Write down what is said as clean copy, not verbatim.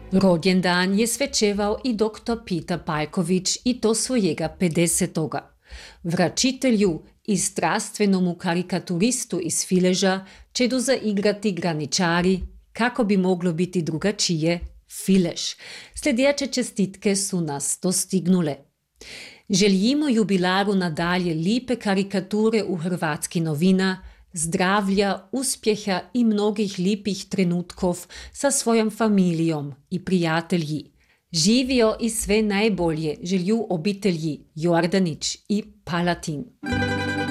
Rođendan je svečevao i dr. Peter Pajković i to svojega 50. Vračitelju i strastvenomu karikaturistu iz Fileža čedu zaigrati graničari, kako bi moglo biti drugačije, Filež. Sljedeće čestitke su nas dostignule. Željimo jubilaru nadalje lipe karikature u hrvatski novina, zdravlja, uspjeha i mnogih lipih trenutkov sa svojom familijom i prijatelji. Živio i sve najbolje želju obitelji Jordanić i Palatin.